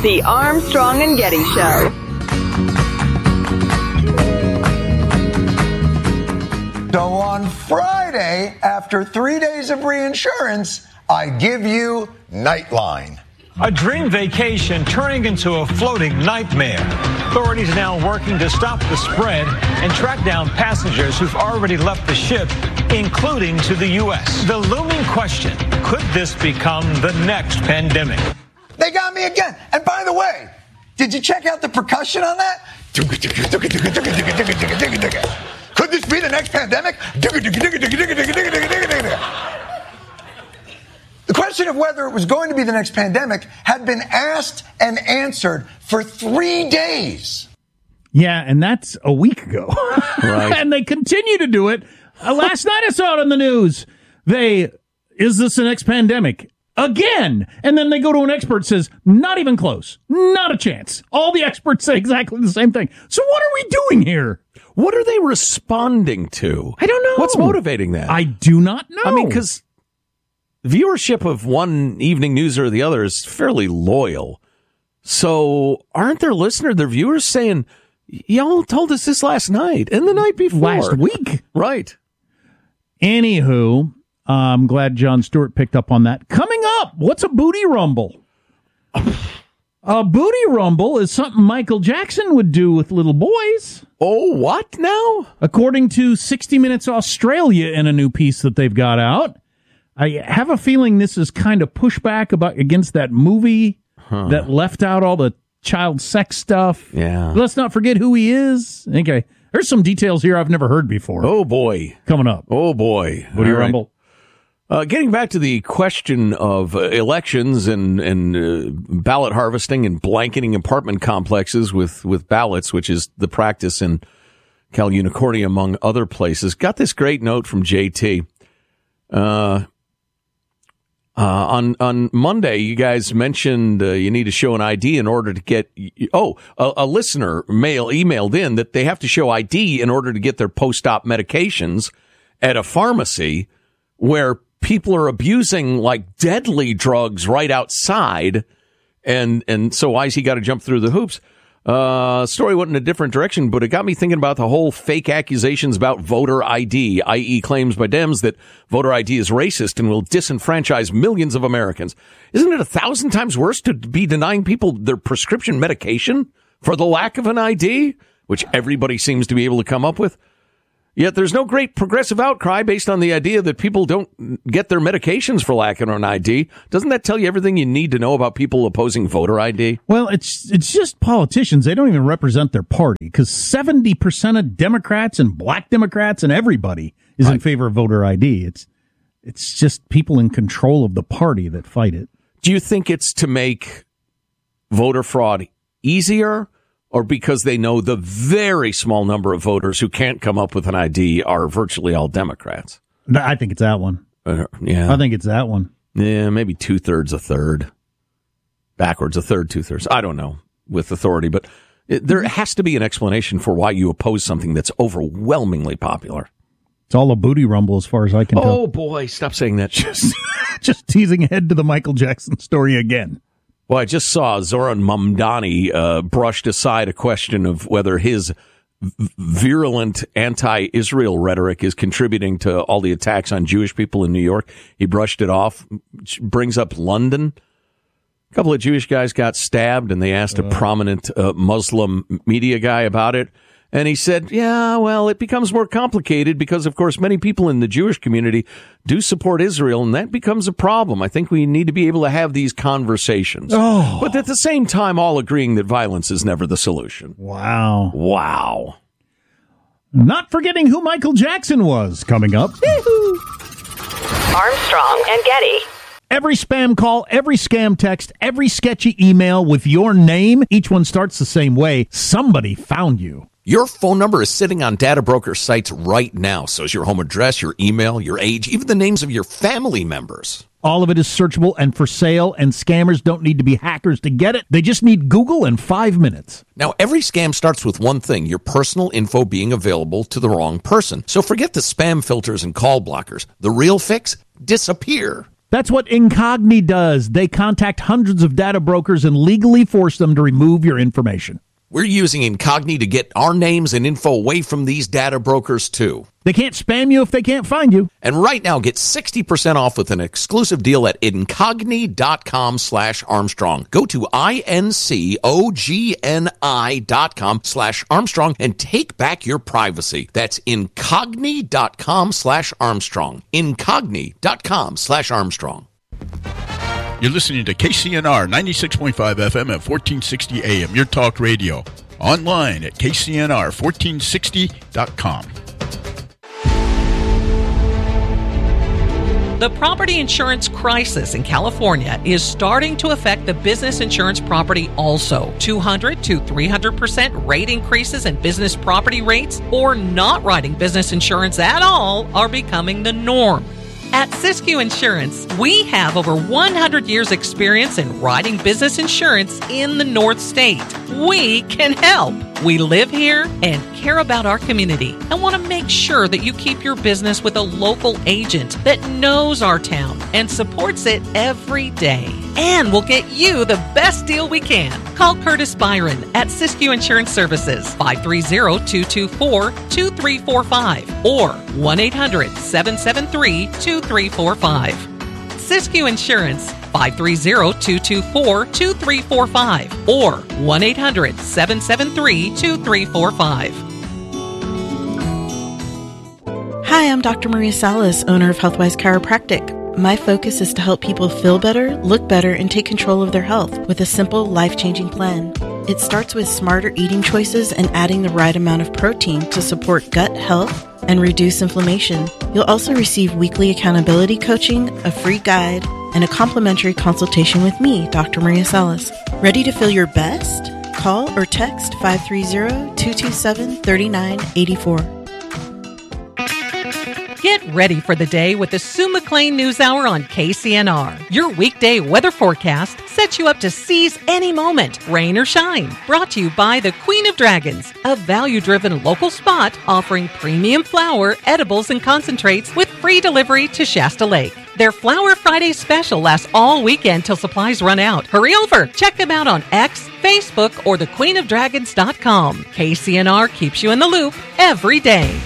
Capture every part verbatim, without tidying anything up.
The Armstrong and Getty Show. So on Friday, after three days of reinsurance, I give you Nightline. A dream vacation turning into a floating nightmare. Authorities are now working to stop the spread and track down passengers who've already left the ship, including to the U S. The looming question, could this become the next pandemic? They got me again. And by the way, did you check out the percussion on that? Could this be the next pandemic? The question of whether it was going to be the next pandemic had been asked and answered for three days. Yeah, and that's a week ago. Right. And they continue to do it. Uh, last night I saw it on the news. They, is this the next pandemic? Again. And then they go to an expert and says, not even close. Not a chance. All the experts say exactly the same thing. So what are we doing here? What are they responding to? I don't know. What's motivating that? I do not know. I mean, because viewership of one evening news or the other is fairly loyal. So aren't their listeners, their viewers saying, y'all told us this last night and the night before? Last week. Right. Anywho, I'm glad Jon Stewart picked up on that. Coming up, what's a booty rumble? A booty rumble is something Michael Jackson would do with little boys. Oh, what now? According to sixty minutes Australia in a new piece that they've got out. I have a feeling this is kind of pushback about against that movie huh. that left out all the child sex stuff. Yeah. Let's not forget who he is. Okay. There's some details here I've never heard before. Oh, boy. Coming up. Oh, boy. Booty all rumble. Right. Uh, getting back to the question of uh, elections and, and uh, ballot harvesting and blanketing apartment complexes with, with ballots, which is the practice in Cal Unicornia, among other places, got this great note from J T. Uh, uh, on on Monday, you guys mentioned uh, you need to show an I D in order to get, oh, a, a listener mail emailed in that they have to show I D in order to get their post-op medications at a pharmacy where people are abusing like deadly drugs right outside. And, and so why's he got to jump through the hoops? Uh, story went in a different direction, but it got me thinking about the whole fake accusations about voter I D, that is claims by Dems that voter I D is racist and will disenfranchise millions of Americans. Isn't it a thousand times worse to be denying people their prescription medication for the lack of an I D, which everybody seems to be able to come up with? Yet there's no great progressive outcry based on the idea that people don't get their medications for lack of an I D. Doesn't that tell you everything you need to know about people opposing voter I D? Well, it's it's just politicians. They don't even represent their party because seventy percent of Democrats and black Democrats and everybody is right. in favor of voter I D. It's it's just people in control of the party that fight it. Do you think it's to make voter fraud easier? Or because they know the very small number of voters who can't come up with an I D are virtually all Democrats? I think it's that one. Uh, yeah. I think it's that one. Yeah, maybe two-thirds, a third. Backwards, a third, two-thirds. I don't know with authority, but it, there has to be an explanation for why you oppose something that's overwhelmingly popular. It's all a booty rumble as far as I can tell. Oh, boy, stop saying that. Just, just teasing ahead to the Michael Jackson story again. Well, I just saw Zoran Mamdani uh, brushed aside a question of whether his v- virulent anti-Israel rhetoric is contributing to all the attacks on Jewish people in New York. He brushed it off, which brings up London. A couple of Jewish guys got stabbed, and they asked a prominent uh, Muslim media guy about it. And he said, yeah, well, it becomes more complicated because, of course, many people in the Jewish community do support Israel, and that becomes a problem. I think we need to be able to have these conversations. Oh. But at the same time, all agreeing that violence is never the solution. Wow. Wow. Not forgetting who Michael Jackson was coming up. Armstrong and Getty. Every spam call, every scam text, every sketchy email with your name, each one starts the same way. Somebody found you. Your phone number is sitting on data broker sites right now. So is your home address, your email, your age, even the names of your family members. All of it is searchable and for sale, and scammers don't need to be hackers to get it. They just need Google in five minutes. Now, every scam starts with one thing, your personal info being available to the wrong person. So forget the spam filters and call blockers. The real fix? Disappear. That's what Incogni does. They contact hundreds of data brokers and legally force them to remove your information. We're using Incogni to get our names and info away from these data brokers, too. They can't spam you if they can't find you. And right now, get sixty percent off with an exclusive deal at Incogni.com slash Armstrong. Go to I-N-C-O-G-N-I dot com slash Armstrong and take back your privacy. That's Incogni.com slash Armstrong. Incogni.com slash Armstrong. You're listening to K C N R ninety-six point five F M at fourteen sixty A M, your talk radio. Online at K C N R fourteen sixty dot com. The property insurance crisis in California is starting to affect the business insurance property also. two hundred to three hundred percent rate increases in business property rates or not writing business insurance at all are becoming the norm. At Siskiyou Insurance, we have over one hundred years experience in writing business insurance in the North State. We can help. We live here and care about our community and want to make sure that you keep your business with a local agent that knows our town and supports it every day. And we'll get you the best deal we can. Call Curtis Byron at Siskiyou Insurance Services, five three zero, two two four, two three four five or one eight hundred, seven seven three, two three four five. Siskiyou Insurance, five three zero, two two four, two three four five or one eight hundred, seven seven three, two three four five. Hi, I'm Doctor Maria Salas, owner of Healthwise Chiropractic. My focus is to help people feel better, look better, and take control of their health with a simple, life-changing plan. It starts with smarter eating choices and adding the right amount of protein to support gut health and reduce inflammation. You'll also receive weekly accountability coaching, a free guide, and a complimentary consultation with me, Doctor Maria Salas. Ready to feel your best? Call or text five three zero, two two seven, three nine eight four. Get ready for the day with the Sue McLean News Hour on K C N R. Your weekday weather forecast sets you up to seize any moment, rain or shine. Brought to you by the Queen of Dragons, a value-driven local spot offering premium flour, edibles, and concentrates with free delivery to Shasta Lake. Their Flower Friday special lasts all weekend till supplies run out. Hurry over. Check them out on X, Facebook, or the queen of dragons dot com. K C N R keeps you in the loop every day.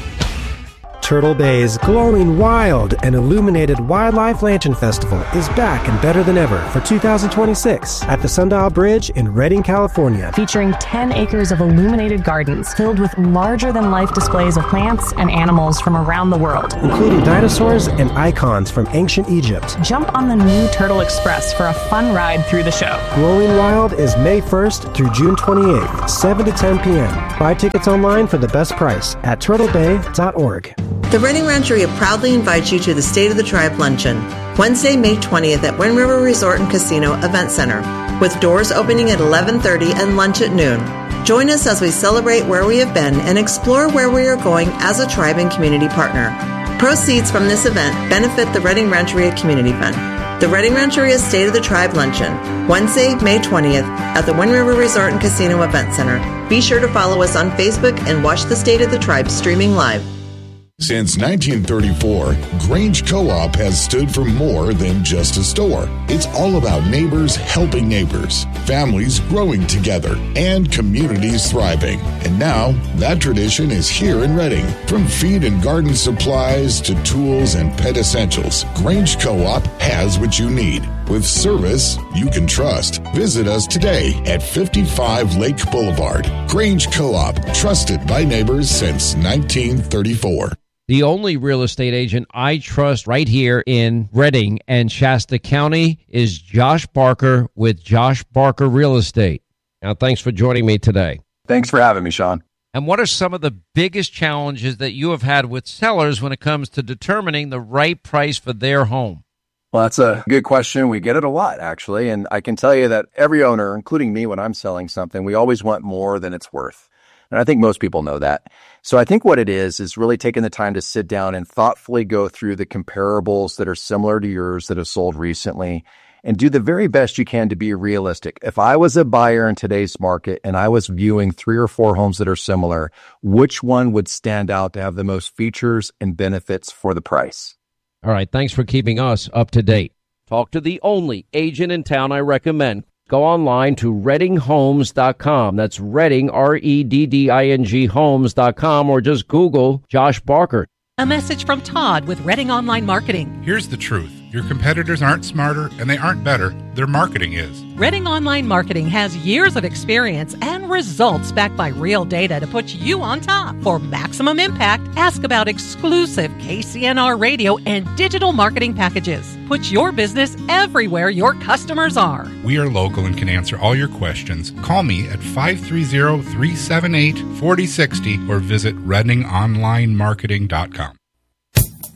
Turtle Bay's glowing wild and illuminated Wildlife Lantern Festival is back and better than ever for two thousand twenty-six at the Sundial Bridge in Redding, California. Featuring ten acres of illuminated gardens filled with larger-than-life displays of plants and animals from around the world, including dinosaurs and icons from ancient Egypt. Jump on the new Turtle Express for a fun ride through the show. Glowing Wild is May first through June twenty-eighth, seven to ten p.m. Buy tickets online for the best price at turtle bay dot org. The Redding Rancheria proudly invites you to the State of the Tribe Luncheon, Wednesday, May twentieth at Wind River Resort and Casino Event Center, with doors opening at eleven thirty and lunch at noon. Join us as we celebrate where we have been and explore where we are going as a tribe and community partner. Proceeds from this event benefit the Redding Rancheria Community Fund. The Redding Rancheria State of the Tribe Luncheon, Wednesday, May twentieth at the Wind River Resort and Casino Event Center. Be sure to follow us on Facebook and watch the State of the Tribe streaming live. Since nineteen thirty-four, Grange Co-op has stood for more than just a store. It's all about neighbors helping neighbors, families growing together, and communities thriving. And now, that tradition is here in Redding. From feed and garden supplies to tools and pet essentials, Grange Co-op has what you need. With service you can trust. Visit us today at fifty-five Lake Boulevard. Grange Co-op, trusted by neighbors since nineteen thirty-four. The only real estate agent I trust right here in Redding and Shasta County is Josh Barker with Josh Barker Real Estate. Now, thanks for joining me today. Thanks for having me, Sean. And what are some of the biggest challenges that you have had with sellers when it comes to determining the right price for their home? Well, that's a good question. We get it a lot, actually. And I can tell you that every owner, including me when I'm selling something, we always want more than it's worth. And I think most people know that. So I think what it is, is really taking the time to sit down and thoughtfully go through the comparables that are similar to yours that have sold recently and do the very best you can to be realistic. If I was a buyer in today's market and I was viewing three or four homes that are similar, which one would stand out to have the most features and benefits for the price? All right. Thanks for keeping us up to date. Talk to the only agent in town I recommend. Go online to redding homes dot com. That's Redding, R E D D I N G homes dot com, or just Google Josh Barker. A message from Todd with Redding Online Marketing. Here's the truth. Your competitors aren't smarter and they aren't better. Their marketing is. Redding Online Marketing has years of experience and results backed by real data to put you on top. For maximum impact, ask about exclusive K C N R radio and digital marketing packages. Put your business everywhere your customers are. We are local and can answer all your questions. Call me at five three zero, three seven eight, four zero six zero or visit redding online marketing dot com.